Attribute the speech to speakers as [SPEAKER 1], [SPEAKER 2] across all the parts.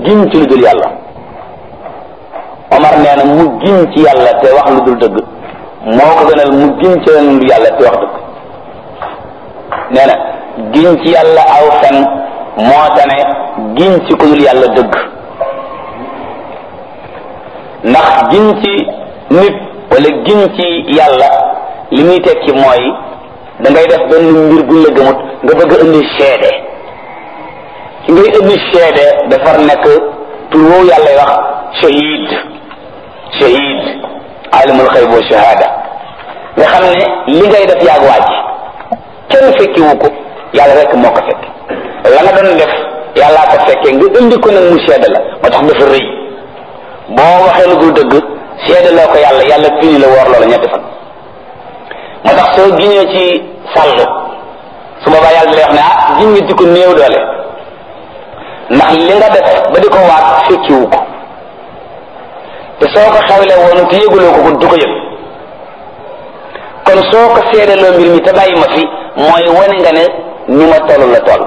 [SPEAKER 1] giñ ci lu dul yàlla. Omar nee na mu giñ ci yàlla te wax lu dul dëgg moo ko gënal mu giñ ci lu dul yàlla te wax dëgg. nee na giñ ci yàlla aw fen moo tane giñ ci ku dul yàlla dëgg. ndax giñ ci nit wala giñ ci yàlla li muy tekki mooy da ngay def benn mbir buñ la gëmut nga bëgg a indi seede ci ngay indi seede dafar nekk tur woowu yàlla wax shahid shahid alimul xayb wa shahada nga xam ne li ngay def yaag waaj kenn fekkiwu ko yàlla rek moo ko fekk la nga doon def yàllaa ko fekkee nga indi ko nag mu seede la moo tax dafa rëy boo waxee lu dul dëgg seede loo ko yàlla yàlla fini la woor loola ñetti fan moo tax soo giñee ci sàll su boobaa yàlla di lay wax ne ah giñ nga di ko néew doole ndax li nga def ba di ko waat fekkiwu ko te soo ko xewle woon te yëguloo ko du ko yëg kon soo ko seedeloo mbir mi te bàyyi ma fi mooy wane nga ne ni ma toll la toll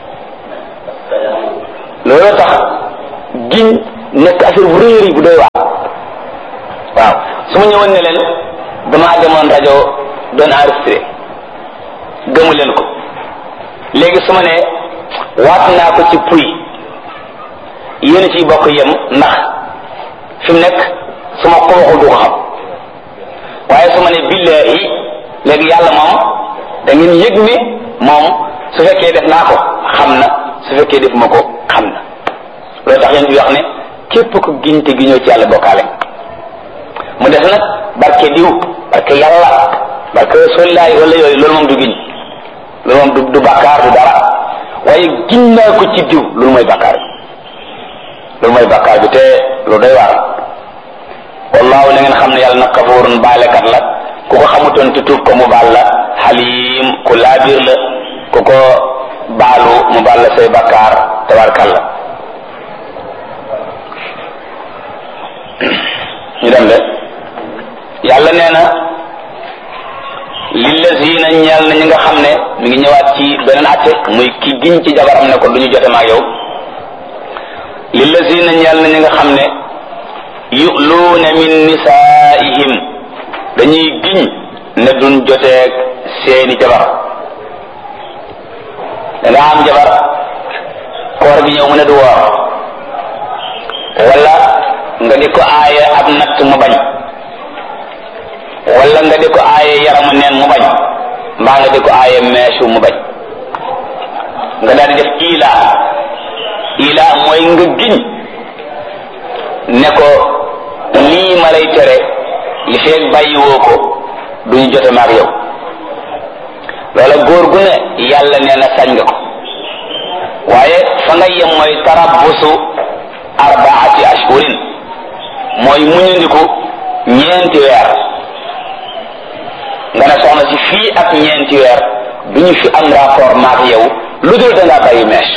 [SPEAKER 1] loolu tax giñ nekk affaire bu réeri bu doy waar waaw su ma ñëwoon ne leen damaa demoon rajo doon enregistré gëmu leen ko léegi su ma ne waat naa ko ci puy yéen ciy bokk yem ndax fi mu nekk su ma ko waxul du ko xam waaye su ma ne billahi léegi yàlla moom da ngeen yëg ne moom su fekkee def naa ko xam na su fekkee def ma ko xam na loolu tax yéen di wax ne képp ko giñ te giñoo ci yàlla bokkaale mu des nag barke diw barke yàlla barke solilaay wala yooyu loolu moom du giñ loolu moom du bàkkaar du dara waaye giñ naa ko ci diw loolu mooy bàkkaar bi loolu mooy bàkkaar bi te lu doy waar wallaahu na ngeen xam ne yàlla nag kafuurun baalekat la ku ko xamutoon te tuub ko mu baal la xaliim ku laabiir la ku ko baalu mu baal la say bàkkaar tabarkalla ñu dem de yàlla nee na lillazina ñeel na ñi nga xam ne mi ngi ñëwaat ci beneen atte muy ki giñ ci jabaram ne ko du ñu jote maag yow lillazina ñeel na ñi nga xam ne yu'luuna min nisaa'ihim dañuy giñ ne duñ joteeg seeni jabar da nga am jabar koor gi ñëw mu ne du woor wala nga di ko aaye ab natt mu bañ wala nga di ko aaye yaramu neen mu bañ mbaa nga di ko aaye meesu mu bañ nga daal di def ila mooy nga giñ ne ko lii ma lay tere li feeg bàyyiwoo ko duñu jote maag yow loola góor gu ne yàlla nee na sañ nga ko waaye fa nga yem mooy tarabbusu arbaati ashhurin mooy muñandiku ñeenti weer nga ne soxna si fii ak ñeenti weer duñu fi am rapport maak yow lu dul da ngaa bàyyi mees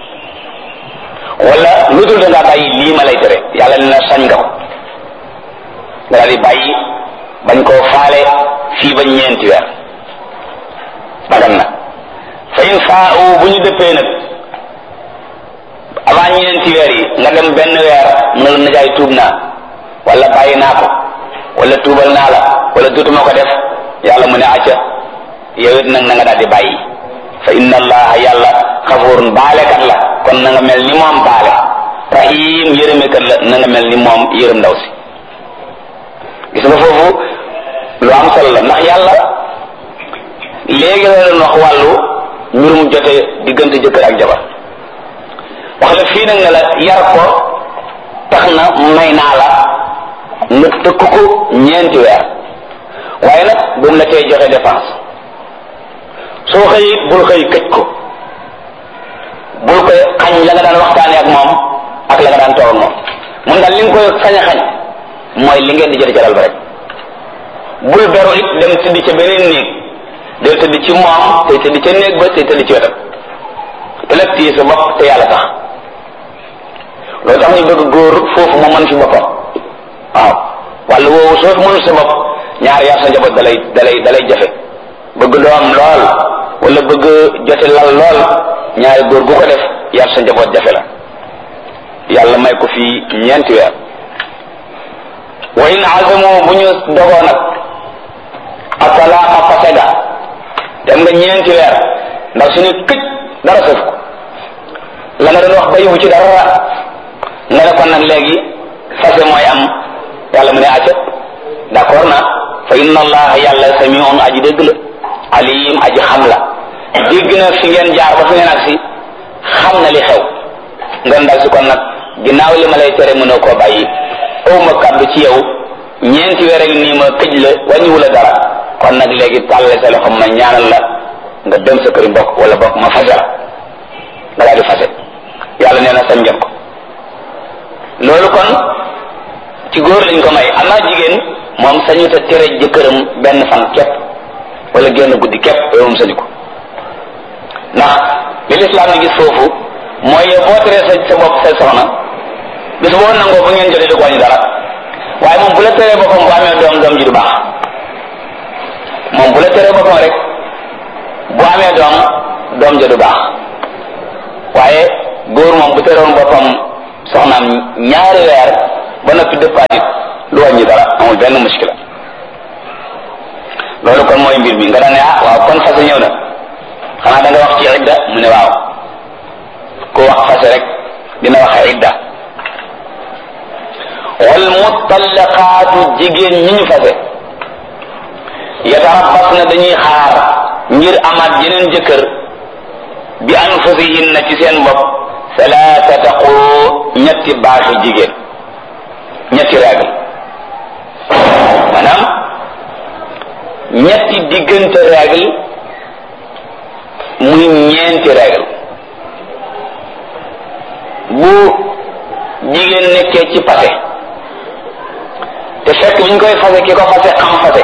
[SPEAKER 1] wala lu dul da ngaa bàyyi lii ma lay tere yàlla ne na sañ nga ko nga daal di bàyyi bañ koo faale fii ba ñeenti weer dagan na fa in faa'u bu ñu dëppee nag avant ñeenti weer yi nga dem benn weer mu ne la najaay tuub naa wala bàyyi naa ko wala tuubal naa la wala duutuma ko def yàlla mu ne acca yow it nag na nga daal di bàyyi fa inna allaha yàlla xafuurun baalekat la kon na nga mel ni moom baale rahim yërëmekat la na nga mel ni moom yërëm ndaw si gis nga foofu lu am solo la ndax yàlla léegi la doon wax wàllu mbirum jote diggante jëkkër ak jabar wax la fii nag ne la yar ko tax na may naa la nga tëkk ko ñeenti weer waaye nag bu mu la tee joxe dépense soo xëy bul xëy këj ko bul koy xañ la nga daan waxtaanee ak moom ak la nga daan toog ak moom mun daal li nga koy sañ a xañ mooy li ngeen di jot jaral ba rek bul beru it dem tëdd ca beneen néeg del tëdd ci moom tey tëdd ca néeg ba tey tëdd ci wetam te nag téye sa bopp te yàlla tax loolu tax ñu bëgg góor foofu mu mën fi boppam waaw wàllu woowu soo fi mënul sa bopp ñaar yar sa njaboot dalay jafe bëgg doom lool wala bëgg jote lal lool ñaari góor gu ko def yar sa njaboot jafe la yàlla may ko fii 4 weer wa in azamu bu ñu dogoo nag atalaaqa fasada dem nga 4 weer ndax su ne këj dara sëf ko la nga doon wax ba yóbbu ci dara nga ne kon nag léegi fase mooy am yàlla mu ne acca d'accord na fa inna allaha yàlla samiun aji dégg la alim aji xam la dégg na fi ngeen jaar ba fi ngeen ak si xam na li xew nga ndaw si kon nag ginnaaw li ma lay tere mënoo koo bàyyi aw ma kaddu ci yow 4 weer ak nii ma këj la wàññiwu la dara kon nag léegi tàlle sa loxo ma ñaanal la nga dem sa këri mbokk wala bokk ma fase la nga daal di fase yàlla nee na sañ ngeen ko loolu kon ci góor lañ ko may am naa jigéen moom sañu ta tere jëkkëram benn fan képp wala génn guddi képp yow moom sañu ko ndax li lislaam ni gis foofu mooy yow boo teree sa bopp sa soxna bis boo nangoo bu ngeen jotee du ko wàññi dara waaye moom bu la teree boppam bu amee doom ji du baax moom bu la teree boppam rek bu amee doom ja du baax waaye góor moom bu teroon boppam soxnaam 2 weer ba noppi dëppaat lu wàññi dara amul benn muskila loolu kon mooy mbir mi nga daan ne waaw kon fase ñëw na xanaa da nga wax ci idda mu ne waaw ku wax fase rek dina waxe idda wal mutallaqaatu jigéen ñi ñu fase yatarabbasna dañuy xaar ngir amaat yeneen jëkkër bi anfusihinna ci seen bopp 3 quru ñetti baaxi jigéen ñetti règle maanaam ñetti diggante règle muy 4 règle bu jigéen nekkee ci fase te fekk bi ñu koy fase ki ko fase xam fase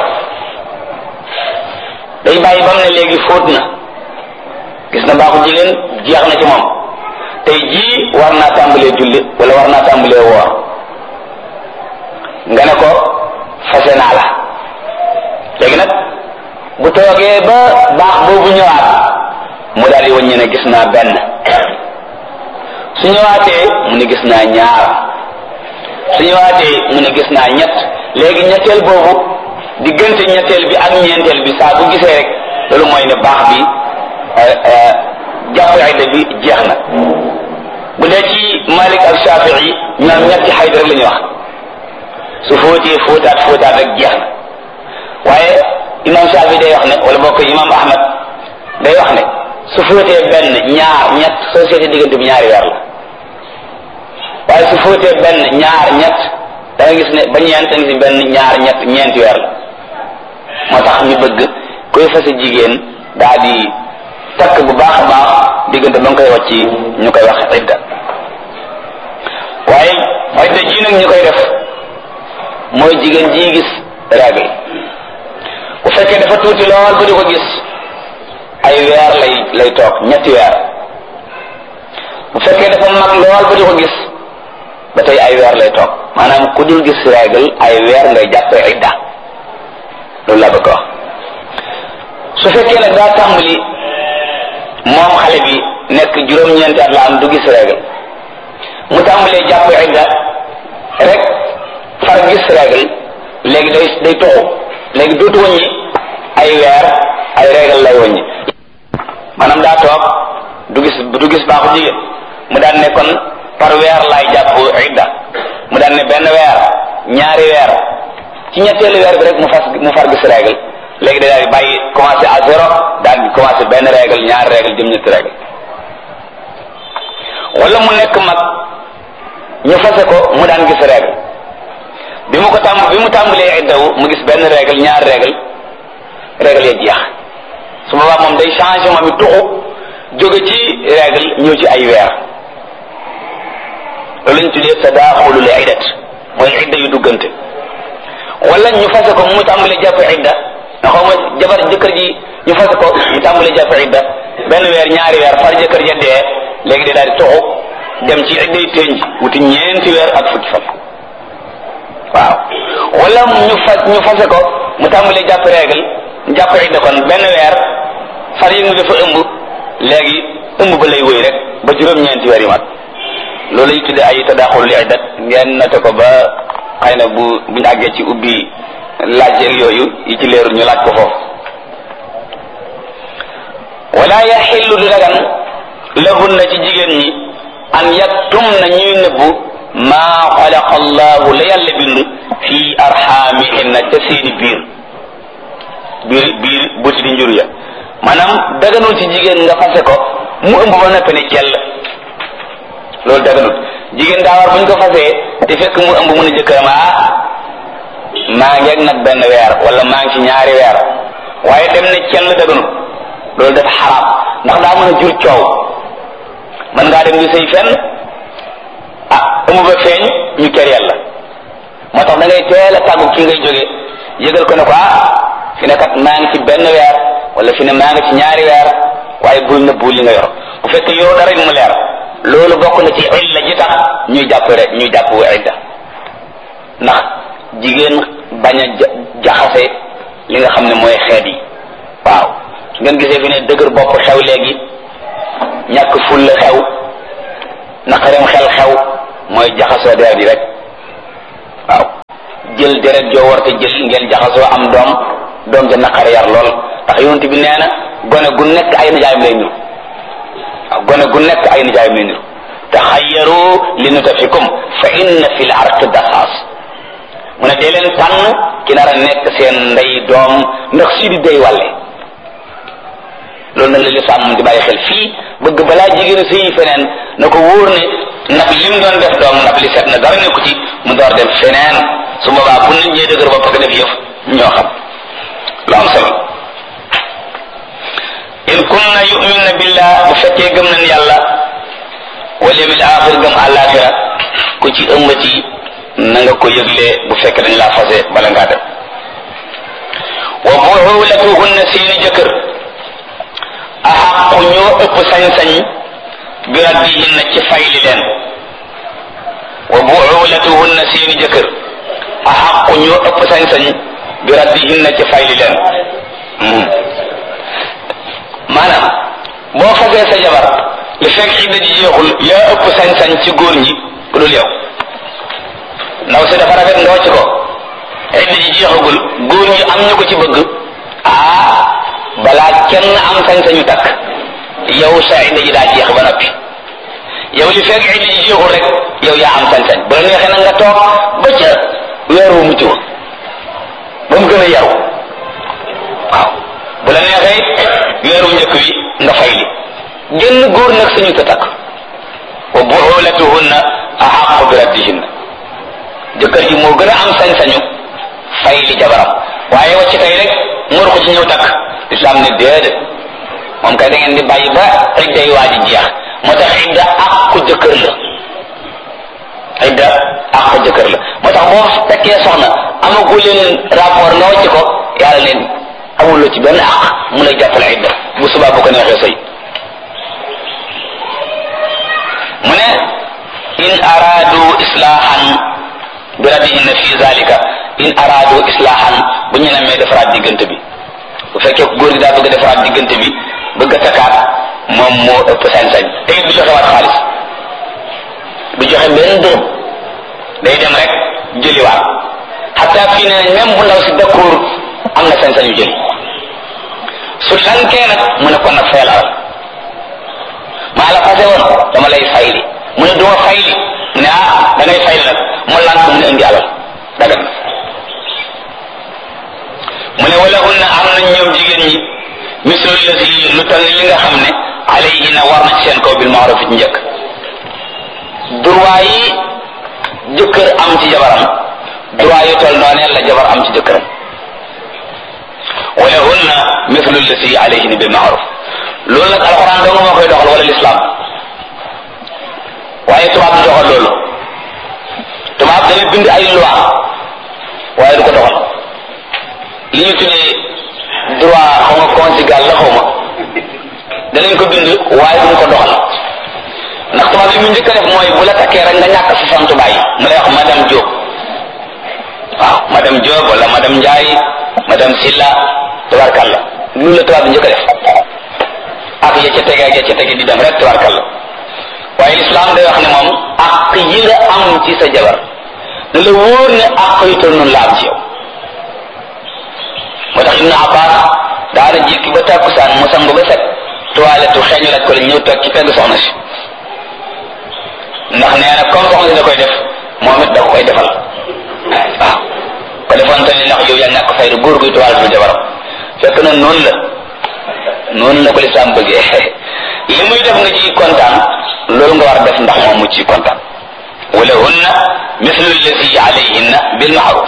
[SPEAKER 1] day bàyyi ba mu ne léegi fóot na gis na baaxu jigéen jeex na ci moom tey jii war naa tàmbalee julli wala war naa tàmbalee woor nga ne ko fase naa la léegi nag bu toogee ba baax boobu ñëwaat mu daal di wàññi ne gis naa benn su ñëwaatee mu ne gis naa ñaar su ñëwaatee mu ne gis naa ñett léegi ñetteel boobu diggante ñetteel bi ak ñeenteel bi saa bu gisee rek loolu mooy ne baax bi jàpp xayda bi jeex na bu dee ci Malik ak Shafi'i ñoom ñetti xayda rek la ñuy wax su fóotee fóotaat rek jeex na waaye imam Shafi'i day wax ne wala bokk imam Ahmad day wax ne su fóotee benn ñaar ñett soo seetee diggante bi 2 weer la waaye su fóotee benn ñaar ñett da nga gis ne ba ñeent da nga gis benn ñaar ñett 4 weer la moo tax ñu bëgg koy fase jigéen daa di takk bu baax a baax diggante ba nga koy wàcc ñu koy wax idda waaye idda ji nag ñu koy def mooy jigéen ji gis règle bu fekkee dafa tuuti lool ba di ko gis ay weer lay toog 2 weer bu fekkee dafa mag lool ba di ko gis ba tey ay weer lay toog maanaam ku dul gis règle ay weer ngay jàppee idda loolu la bëgg wax su fekkee nag daa tàmbali moom xale bi nekk 9 at la am du gis règle mu tàmbalee jàpp idda rek far gis règle léegi day toxu léegi dootu wàññi ay weer ay règle lay wàññi maanaam daa toog du gis baaxu jigéen mu daan ne kon par weer laay jàpp idda mu daan ne benn weer 2 weer ci ñetteelu weer bi rek mu far gis règle léegi day daal di bàyyi commencé à 0 daal di commencé benn règle 2 règle jëm 3 règle wala mu nekk mag ñu fase ko mu daan gis règle bi mu tàmbalee iddawu mu gis benn règle 2 règle ya jeex su boobaa moom day changé moom it tuxu jóge ci règle ñëw ci ay weer loolu lañ tuddee tadaaxulul iddat mooy idda yu duggante wala ñu fase ko mu tàmbalee jàpp idda nga xaw ma jabar jëkkër ji ñu fase ko mu tàmbalee jàpp idda benn weer 2 weer far jëkkër ja dee léegi day daal di tuxu dem ci idday tënj wuti 4 weer ak fukki fan waaw wala ñu fase ko mu tàmbalee jàpp règle jàpp idda kon benn weer far yëngu dafa ëmb léegi ëmb ba lay wëy rek ba 9 weer yu mat loolu lay tudde ay tadaxul li iddat ngeen noté ko ba xëy na buñu àggee ci ubbi laaj yooyu yi ci leerul ñu laaj ko foofu. wala yaxillu du dagan lahunna ci jigéen ñi an yaktum na ñuy nëbbu maa xalaqa allahu la yàlla bind fii arxaamihinna ca seeni biir buti di njur ya maanaam daganul ci jigéen nga fase ko mu ëmb ba noppi ne cell loolu daganul jigéen daa war buñ ko fasee te fekk mu ëmb mun a jëkkëram maa ngeeg nag benn weer wala maa ngi ci ñaari weer waaye dem ne cell daganul loolu dafa xaraam ndax daa mën a jur coow mën ngaa dem di sëy fenn ëmb ba feeñ ñu kër yàlla moo tax da ngay teel a tàggu ki ngay jóge yëgal ko ne ko fi ne kat maa ngi ci benn weer wala fi ne maa ngi ci ñaari weer waaye bul nëbbu li nga yor bu fekkee yow dara mu leer loolu bokk na ci illa ji tax ñuy jàpp idda ndax jigéen bañ a jaxase li nga xam ne mooy xeet yi waaw su ngeen gisee fi ne dëgër bopp xew léegi ñàkk fulla xew naqareem xel xew mooy jaxasoo deret yi rek waaw jël deret joo war te jël ngeen jaxasoo am doom ja naqare yar lool ndax yonent bi nee na gone gu nekk ay nijaayam lay niru waaw gone gu nekk ay nijaayam lay niru taxayyaru li nutafikum fa inna fil arqi dasaas mu ne dee leen tànn ki nar a nekk seen ndey doom ndax si di day wàlle loolu nag la lislaam di bàyyi xel fii bëgg balaa jigéen sëyi feneen na ko wóor ne ndab lim doon def doom ndab li set na dara nekku ci mu door dem feneen su boobaa bu nit ñee dëgër bopp ko def yëf ñoo xam lu am solo in kunna yu'minna billah bu fekkee gëm nañ yàlla wal yawmil axir gëm àllaaxira ku ci ëmbati na nga ko yëgle bu fekkee dañ laa fase bala ngaa dem wa bu'ulatuhunna seeni jëkkër axaqu ñoo ëpp sañ-sañ bi raddihinna ci fayli leen wa bu'ulatuhunna seeni jëkkër axaqu ñoo ëpp sañ-sañ bi raddihinna ci fayli leen maanaam boo fasee sa jabar li fekk idda ji jeexul yaa ëpp sañ-sañ ci góor ñi ku dul yow ndaw si dafa rafet nga wàcc ko idda ji jeexagul góor ñi am ñu ko ci bëgg balaa kenn am sañ-sañu takk yow sa idda ji daa jeex ba noppi yow li fekk idda ji jeexul rek yow yaa am sañ-sañ bu la neexee nag nga toog ba ca weer wu mucc ba mu gën a yaru waaw bu la neexee weeru njëkk wi nga fay li génn góor nag sañu ta takk wa bu'ulatuhunna ahaqqu bi raddihinna jëkkër ji moo gën a am sañ-sañu fay li jabaram waaye wacc tey rek ngor ko ci ñëw takk islam ne déedéet moom kay da ngeen di bàyyi ba idda yi waa ji jeex moo tax idda àqu jëkkër la idda àqu jëkkër la moo tax boo fekkee soxna amagu leen rapport nga wacc ko yàlla leen amuloo ci benn àq mu lay jàppale idda bu subaa bu ko neexee sëy mu ne in araadu islaahan bi raddihinna fi zalika in araadu islaahan bu ñu namee defaraat diggante bi bu fekkee góor gi daa bëgg a defaraat diggante bi bëgg a takkaat moom moo ëpp sañ-sañ te it du joxe waat xaalis du joxe benn dërëm day dem rek jëliwaat xataa fii ne même bu ndaw si d'accord am na sañ-sañu jëli su lankee nag mu ne kon nag fayal alal maa la fase woon dama lay fayli mu ne duma fayli mu ne da ngay fayli nag mu lank mu ne indi alal dagan na mu ne wala hunna am nañ ñoom jigéen ñi mislu lati lu toll li nga xam ne alayhina war na ci seen kaw bil ma'ruf ci njëkk droit yi jëkkër am ci jabaram droit yu toll noonee la jabar am ci jëkkëram wala hunna mislu lati alayhina bil ma'ruf loolu nag alxuraan dong moo koy doxal wala l'islam waaye tubaab du doxal loolu tubaab dañuy bind ay loi waaye du ko doxal li ñu tuddee droit xaw ma conjugal la xaw ma danañ ko bind waaye duñ ko doxal ndax tubaab li mu njëkk a def mooy bu la takkee rek nga ñàkk sa sant bàyyi mu lay wax madame Diop waaw madame Diop wala madame Ndiaye madame Silla tabarkalla loolu la tubaab bi njëkk a def ak ya ca tege di dem rek tabarkalla waaye l'islam day wax ne moom àq yi nga am ci sa jabar ne la wóor ne àq yu toll noonu la am ci yow. moo tax Ibnu Abbas daana jékki ba tàkkusaan mu sangu ba set toilette xeeñu la ko la ñëw toog ci pegg soxna si ndax nee na comme soxna si da koy def moom it da ko koy defal waaw ko defoon tamit ndax yow yaa ñàkk fayda góor guy toilette lu jabaram fekk na noonu la ko lislaam bëggee li muy def nga ci kontaan loolu nga war a def ndax moom mu ci kontaan wala hunna mithlu allazi alayhinna bil ma'ruf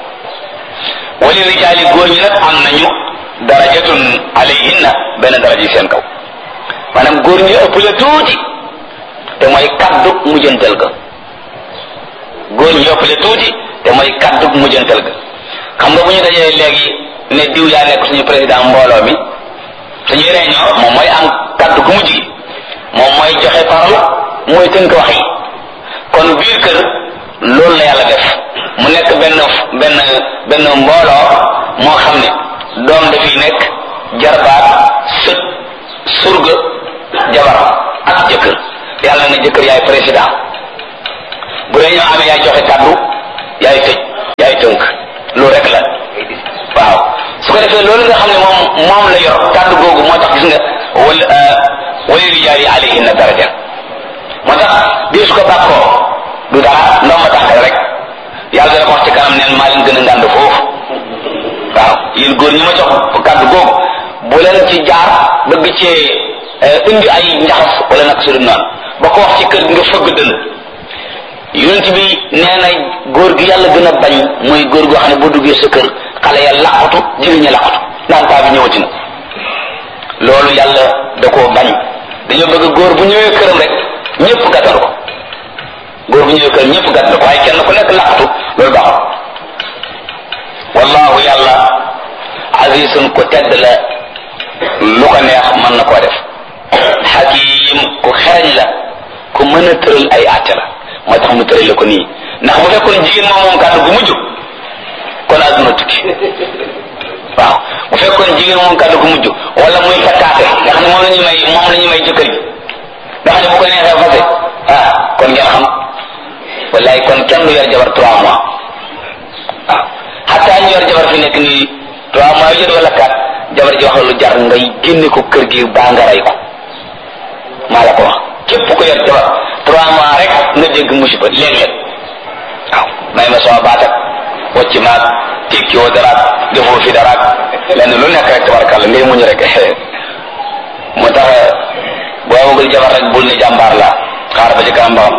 [SPEAKER 1] wali rijaali góor ñi nag am nañu darajatun alayhinna benn daraja yi seen kaw maanaam góor ñi ëpp la tuuti te mooy kaddu mujjantal ga góor ñi ëpp la tuuti te mooy kaddu mujjantal ga xam nga bu ñu dajee léegi ne diw yaa nekk suñu président mbooloo mi suñuy réunion moom mooy am kaddu gu mujj gi moom mooy joxe parole mooy tënk wax yi kon biir kër loolu la yàlla def mu nekk benn mbooloo moo xam ne doom dafiy nekk jarbaat sët surga jabar ak jëkkër yàlla na jëkkër yaay président bu réunion amee yaay joxe kaddu yaay tëj yaay tënk loolu rek la waaw su ko defee loolu nga xam ne moom la yor kaddu googu moo tax gis nga wali rijaali alayhinna daraja moo tax bii su ko bàkkoo du dara ndox ma tax rek yàlla dana ko wax ci kanam neen maa leen gën a ngànd foofu waaw yéen góor ñi ma jox kaddu googu bu leen ci jaar bëgg cee indi ay njaxas wala nag su dul noonu ba ko wax ci kër gi nga fëgg dënn yonent bi nee na góor gi yàlla gën a bañ mooy góor goo xam ne boo duggee sa kër xale ya laqatu jigéen ña laqatu naan paa bi ñëwati na loolu yàlla da koo bañ dañoo bëgg góor bu ñëwee këram rek ñëpp gàttal ko góor bu ñëwee këram ñëpp gàttal ko waaye kenn ku nekk laqatu loolu baaxul wallahu yàlla azizun ko tedd la lu ko neex mën na koo def hakim ku xereñ la ku mën a tëral ay àtte la moo tax mu tëral la ko nii ndax bu fekkoon jigéen moom kàddu gu mujj kon àdduna tukki waaw bu fekkoon jigéen moom kàddu gu mujj wala muy fakkaate nga xam ne moom la ñuy may jëkkër ji nga xam ne bu ko neexee fase kon ngeen xam wallaay kon kenn du yor jabar 3 mois waaw xataa ñu yor jabar fi nekk nii 3 mois yu jot wala 4 jabar ji wax lu jar ngay génne ko kër gi baa nga rey ko maa la ko wax képp ko yor jabar 3 mois rek nga dégg musiba léeg-léeg waaw may ma sama baatak wacc maag tekki woo daraat defoo fi daraat lenn lu nekk rek tabarkàlla ngay muñ rek moo tax boo amagul jabar rek bul ne jàmbaar la xaar ba ci kanam ba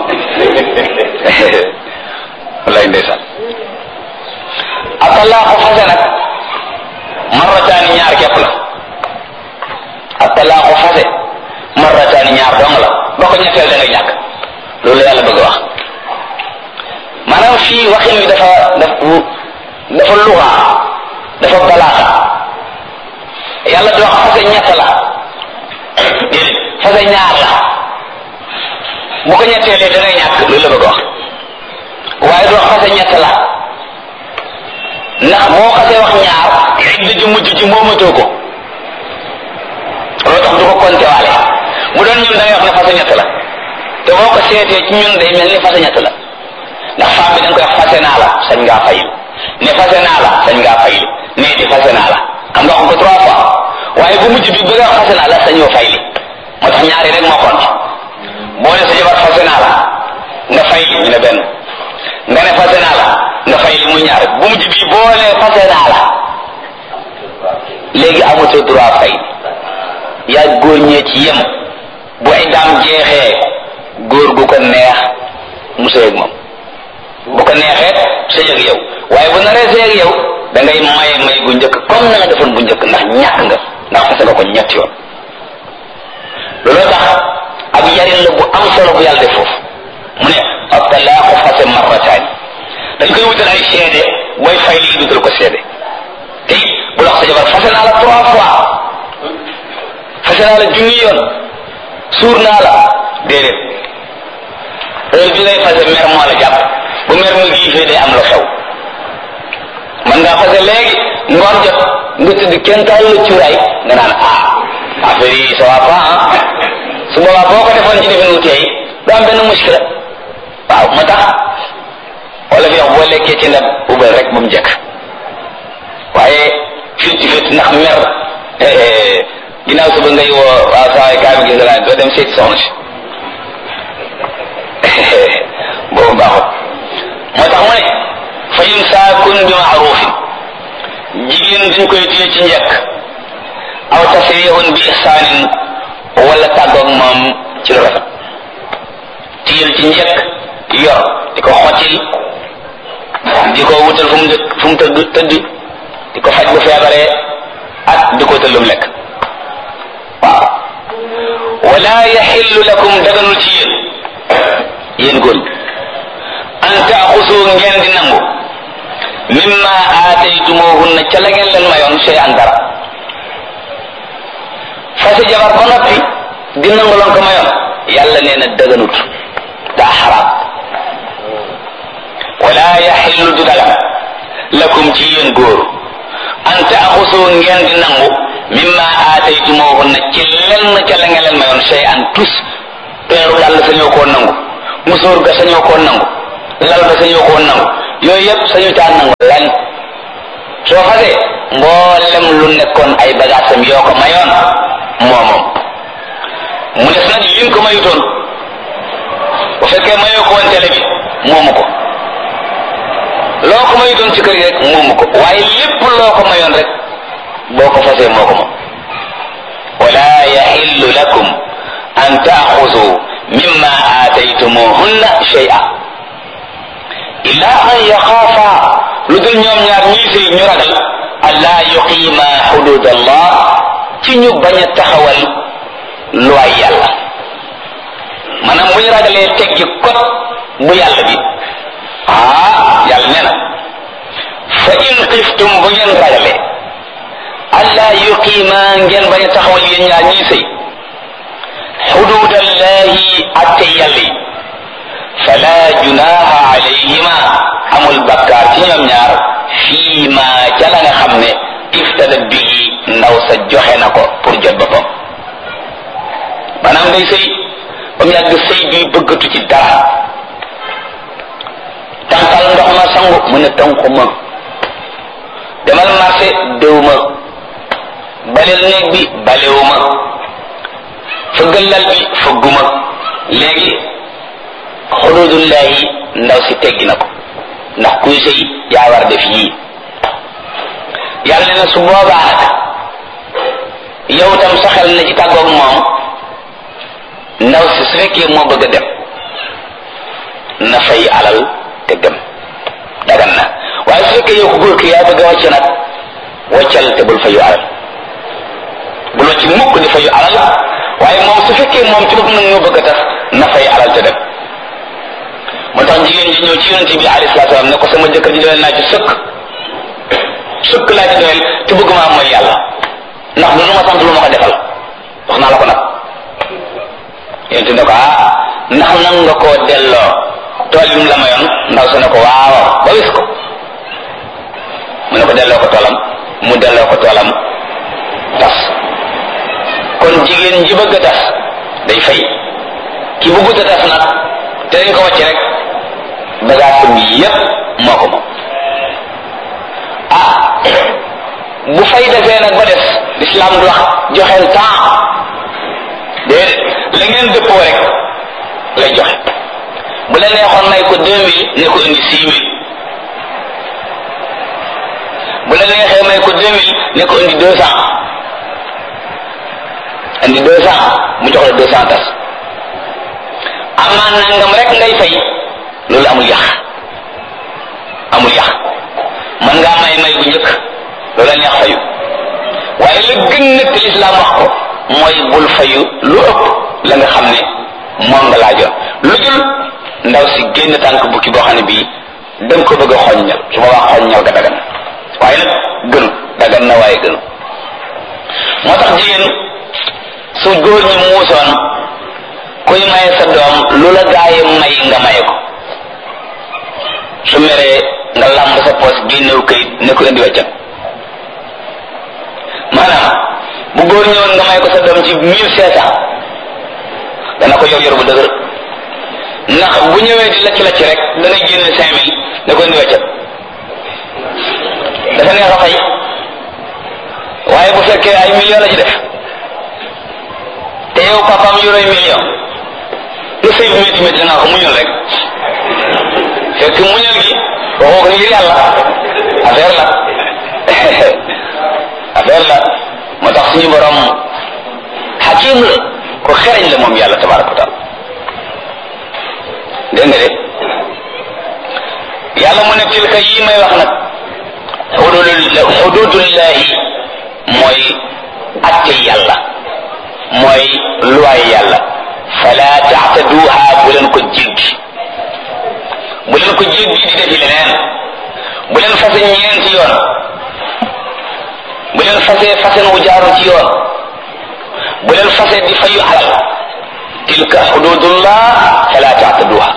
[SPEAKER 1] wallaay ndeysaan atalaaxu fase nag marrataani ñaar képp la atalaaxu fase marrataani ñaar dong la boo ko ñetteel da ngay ñàkk loolu la yàlla bëgg a wax maanaam fii waxin wi dafa luxa dafa balaaxa yàlla di wax fase ñett la déedéet fase ñaar la bu ko ñetteelee da ngay ñàkk loolu la bëgg a wax waaye du wax fase ñett la ndax boo xasee wax ñaar idda ju mujj ji moomatoo ko loolu tax du ko compter waale bu doon ñun da ngay wax ne fase ñett la te boo ko seetee ci ñun day mel ni fase ñett la ndax femme bi da nga koy wax fase naa la sañ ngaa fayil ne fase naa la sañ ngaa fayil ne di fase naa la xam nga wax ko 3 fois waaye bu mujj bi bëgg a wax fase naa la sañoo fayli moo tax ñaari rek moo compte boo ne sa jabar fase naa la nga fayli ñu ne benn nga ne fase naa la nga fayli muy ñaar bu mujj bi boo ne fase naa la léegi amatoo droit fay yaa góor ñee ci yem bu iddaam jeexee góor gu ko neex mu sëy ak moom bu ko neexee sëy ak yow waaye bu naree sëy ak yow da ngay may gu njëkk comme na nga defoon bu njëkk ndax ñàkk nga ndax fase nga ko ñetti yoon looloo tax ab yarin la bu am solo bu yàlla def foofu mu ne at-talaaqu fase marrataani dañ koy wutal ay seede booy fay li dutal ko seede te it bu la wax sa jabar fase naa la 3 fois fase naa la junni yoon suur naa la déedéet heure bi ngay fase mer moo la jàpp bu mer mu giifee day am la xew man ngaa fase léegi ngoon jot nga tëdd kenn taal la cuuraay nga naan affaire yi ça va pas su boobaa boo ko defoon ci defin wu tey du am benn muskila waaw waaw moo tax wala fi wax boo lekkee ci ndab ubal rek ba mu jekk waaye fitti fitti ndax mer ginnaaw suba ngay woo waaw saa yi kaa bi gis naa doo dem seeti soxna si boobu baaxut moo tax mu ne fa imsaakun bi maarufin jigéen dañ koy téye ci njëkk aw tasrihun bi ihsaanin wala tàggoog moom ci lu rafet téyel ci njëkk yor di ko xottil di ko wutal fu mu tëdd di ko faj bu feebaree ak di ko tëllum lekk waaw wala yaxillu lakum daganul ci yéen góor an taaxusu ngeen di nangu mimma aataytumuhunna ca la ngeen leen mayoon sey an dara fase jabar ba noppi di nangu loon ko mayoon yàlla nee na daganut daa xaraam wala yaxillu du dagan lakum ci yéen góor an taaxusu ngeen di nangu mimma aataytumuhunna ci lenn ca la ngeen leen mayoon sey an tus peeru dàll sañoo koo nangu musóor ga sañoo koo nangu lal ga sañoo koo nangu yooyu yëpp sañu caa nangu lan soo fasee mboolem lu nekkoon ay bagaasam yoo ko mayoon moomoom mu des nag lim ko mayutoon bu fekkee mayoo ko woon télé bi moomu ko loo ko mayutoon ci kër gi rek moomu ko waaye lépp loo ko mayoon rek boo ko fasee moo ko moom wala yaxillu lakum an taaxuzu mimma aataytumuhunna shay'a illa an yaxaafa lu dul ñoom ñaar ñii sëy ñu ragal allaa yuqiima xudud allah ci ñu bañ a taxawal luwaay yàlla maanaam bu ñu ragalee teggi kot bu yàlla bi yàlla nee na fa in xiftum bu ngeen ragalee allaa yuqiima ngeen bañ a taxawal yéen ñaar ñii sëy xududallahi atte yàlla yi fala junaha alayhima amul bakkaar ci ñoom ñaar fii ma ca la nga xam ne iftada bii ndaw sa joxe na ko pour jot boppam maanaam day sëy ba mu yàgg sëy bi bëggatu ci dara tànqal ndox ma sangu mu ne tànku ma demal marché déw ma baleel néeg bi balewu ma fëggal lal bi fëgguma léegi xududullahi ndaw si teggi na ko ndax kuy sëy yaa war def yii yàlla ne su boobaa nag yow tam sa xel na ci tàggoog moom ndaw si su fekkee moo bëgg a dem na fay alal te dem dagan na waaye su fekkee yow ko góor ki yaa bëgg a wàcc nag wàccal te bul fayu alal bul wàcc mukk di fayu alal waaye moom su fekkee moom ci bopp nag ñoo bëgg a tas na fay alal te dem moo tax jigéen ji ñëw ci yonent bi alayhi salaatu salaam ne ko sama jëkkër ji doyal naa ci sëkk laa ci doyal te bëgg maa mooy yàlla ndax du ma sant lu ma ko defal wax naa la ko nag yonent ne ko ndax nan nga koo delloo tool yi mu la mayoon ndaw sa ne ko waaw ba wis ko mu ne ko delloo ko toolam mu delloo ko toolam tas kon jigéen ji bëgg a tas day fay ki bëggut a tas nag te dañ ko wàcc rek bagage bi yépp moo ko moom bu fay defee nag ba des l'islam du wax joxeel temps déedéet la ngeen dëppoo rek lay joxe bu la neexoon may ko 2000 ne ko indi 6000 bu la neexee may ko 2000 ne ko indi 200 indi 200 mu jox la 200 tas amaan nangam rek ngay fay loolu amul yàq man ngaa may bu njëkk loolu la neex fayu waaye la gën nag te lislaam wax ko mooy bul fayu lu ëpp la nga xam ne moom nga laajoon lu dul ndaw si génn tànk bukki boo xam ne bii danga ko bëgg a xoññal su ma wax xoññal ga dagan waaye nag gënu dagan na waaye gënu moo tax jigéen su góor ñi muusoon kuy maye sa doom lu la gaaye may nga maye ko su meree nga làmb sa poos génnew këyit ne ko indi weccan maanaam bu góor ñëwoon nga may ko sa doom ci 1500 dana ko yor bu dëgër ndax bu ñëwee di lacc rek dana génne 5000 da koy indi weccat dafa neex a fay waaye bu fekkee ay millions la ci def te yow papaam yoroy million lu sëy bi métti métti dangaa ko muñal rek fekk muñal gi waxoo ko ngir yàlla affaire la moo tax suñu borom xakim la ko xereñ la moom yàlla tabaraka wa taala dégg nga de yàlla mu ne tilka yi may wax nag xududullahi mooy atte yàlla mooy luwaay yàlla fala taataduha bu leen ko jéggi di defi leneen bu leen fase ñeenti yoon bu leen fasen wu jaaru ci yoon bu leen fase di fayu alal tilka xududullah fala taataduha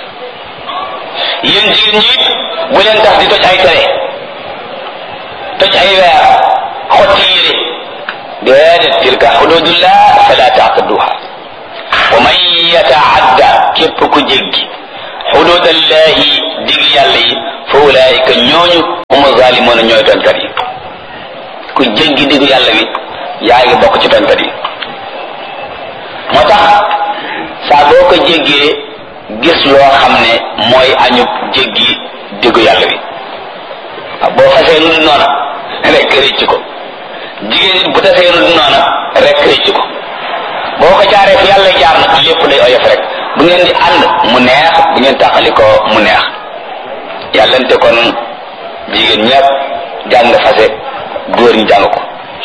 [SPEAKER 1] yéen jigéen ñi bu leen tax di toj ay tere toj ay weer xotti yére déedéet tilka xududullah fala taataduha wa man yataadda képp ku jéggi xududallahi dig yàlla yi fa ulaika ñooñu huma zalimoona ñooy tooñkat yi ku jéggi digu yàlla bi yaa ngi bokk ci tooñkat yi moo tax saa boo ko jéggee gis loo xam ne mooy añub jéggi digu yàlla bi boo fasee nu du noona rek rëcc ko jigéen bu tasee nu du noona rek rëcc ko boo ko jaaree fi yàlla jaar nag lépp day oyof rek bu ngeen di ànd mu neex bu ngeen tàqali ko mu neex yàllante kon jigéen ñëpp jàng fase góor ñi jàng ko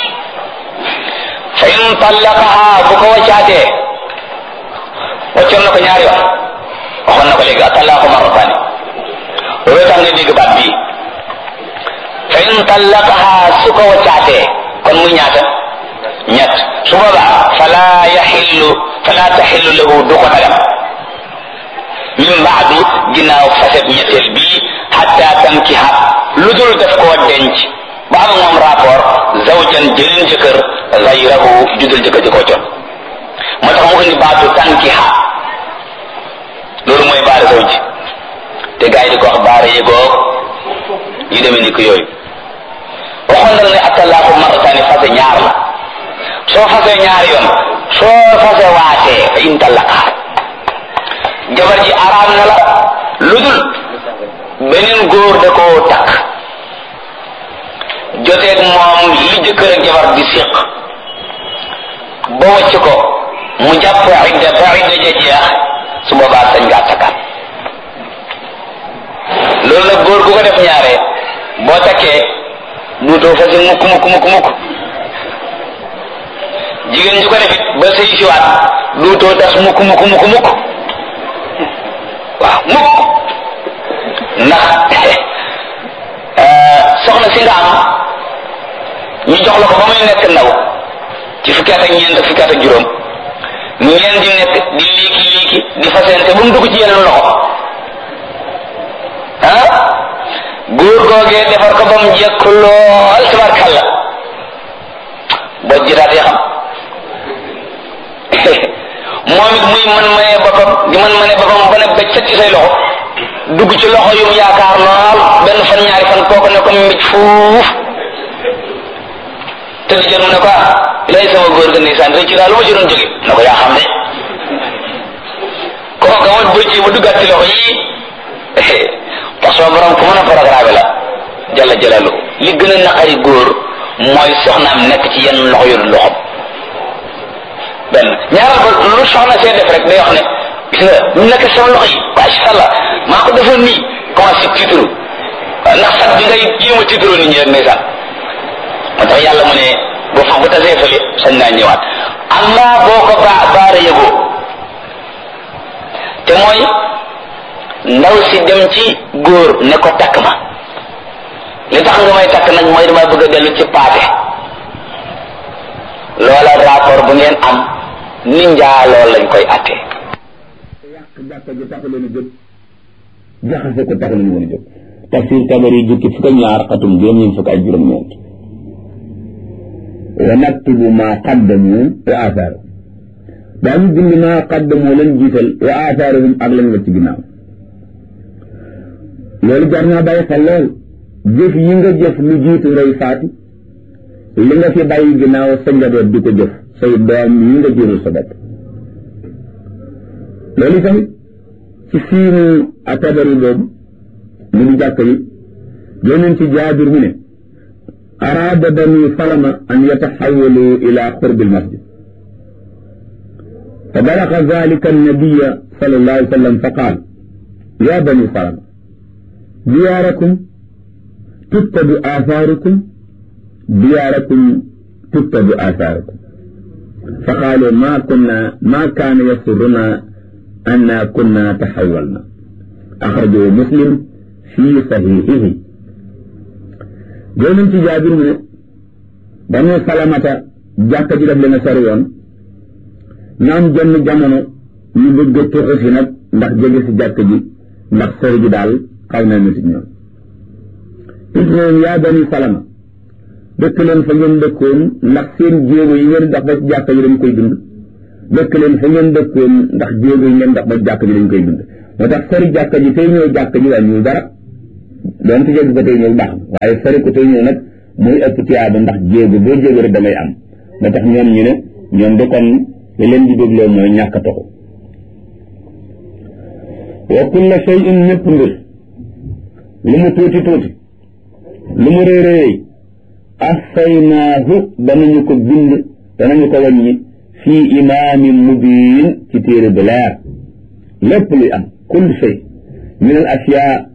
[SPEAKER 1] fa in tallaqaha bu ko waccaatee waccoon na ko ñaari yoon waxoon na ko léegi atallaqu marrataani loolu tax nga dégg baat bii fa in tallaqaha su ko waccaatee kon muy ñaata ñett su boobaa fala taxillu lahu du ko dagam min baadu ginnaaw faset ñetteel bii hatta tankiha lu dul def koo denc ba am moom rapport zawjan jëleen jëkkër gayrahu judul jëkkër ji ko coon moo tax mu indi baatu tankiha loolu mooy baara zawji te gars yi di ko wax baara yëgoog yu demee ni ko yooyu waxoon na ne atallaaku marrataani fase ñaar la soo fasee ñaari yoon soo fase waatee fa in tallaqaa jabar ji araam na la lu dul beneen góor da koo takk joteeg moom li jëkkër ak jabar di séq ba wacc ko mu jàpp idda ba idda ja jeex su boobaa sañ ngaa takkaat loolu nag góor gu ko def ñaare boo takkee duutoo fase mukk jigéen ju ko defit ba sëy siwaat duutoo tas mukk waaw mukk ndax soxna si nga am ñu jox la ko ba muy nekk ndaw ci fukki at ak ñeent fukki at ak juróom ngeen di nekk di liiki di fasente ba mu dugg ci yeneen loxo góor googee defar ko ba mu jekk lool tabarkalla boo jitaatee xam moom it muy mën mënee boppam di mën boppam ba ne beccat ci say loxo dugg ci loxo yu mu yaakaar lool benn fan ñaari fan kooku ne ko mbij fuuf te di jot mu ne ko lay sama góor ga ndeysaan rëcc daal lu ma ci doon jóge ne ko yaa xam de kooku nga woon bëccee ba duggaat ci loxo yii parce que borom ku mën a programme la jalla jalalu li gën a naqari góor mooy soxnaam nekk ci yenn loxo yu dul loxom benn ñaaral ba lu soxna see def rek day wax ne gis nga ñu nekk sama loxo yi masha Allah maa ko defoon nii commencé tiitru ndax sax bi ngay jéem a tiitru nit ñi rek ndeysaan moo tax yàlla mu ne boo fa bu tasee fële sañ naa ñëwaat amma boo ko baara yëgoo te mooy ndaw si dem ci góor ne ko takk ma li tax nga may takk nag mooy dama bëgg a dellu ci paate loola rapport bu ngeen am ni njaa lool lañ koy atte yàq jàkka ji tax leen a jóg jaxase ko tax leen a jóg tafsir Tabari jukki fukk ak ñaar xatum juróom fukk ak juróom-ñeent wa naktubu ma qaddamu wa athar
[SPEAKER 2] daañu bind maa qaddamoo leen jiital wa aathaarahum ak lañ la ci ginnaaw loolu jar naa bàyyi xel lool jëf yi nga jëf lu jiitu ngay faatu li nga fi bàyyi ginnaaw sa njaboot di ko jëf say doom yi nga jurul sa bopp loolu tamit ci siinu At-Tabari boobu mu di jàkk yi yonent ci Jaabir mu ne araada bani Salama an yataxawalu ila qurbi almasjid fa balaga zalika annabiya sallallahu alayhi wa sallam fa qaal ya bani Salama diyaarakum tuttabu athaarukum diyaarakum tuttabu athaarukum fa qaalu ma kaana yasurruna anna kunna taxawalna axrajahu Muslim fi saxiixihi joonañ ci Jaabir mu ne Banu Salamata jàkka ji def leen a sori woon ñu am jenn jamono ñu bëgg a tuxu si nag ndax jege si jàkka ji ndax sori ji daal xaw na nit ñoom it ñoom yaa Bani Salama dëkk leen fa ngeen dëkkoon ndax seen jéego yi ngeen dox ba ci jàkka ji dañ koy dund dëkk leen fa ngeen dëkkoon ndax jéego yi ngeen dox ba ci jàkka ji dañ koy dund moo tax sori jàkka ji tey ñëw jàkka ji wàññiwul dara doon te jéego ko tey ñëw baax waaye sori ko tey ñëw nag muy ëpp tiyaaba ndax jéego boo jéego rek damay am moo tax ñoom ñu ne ñoom de kon li leen di dégloo mooy ñàkk a toxu wa kulla shay'in ñëpp mbir lu mu tuuti tuuti lu mu réy réy ahsaynaahu danañu ko bind danañu ko wàññi fii imaamin mubiin ci téere bu leer lépp luy am kull shay min al asiyaa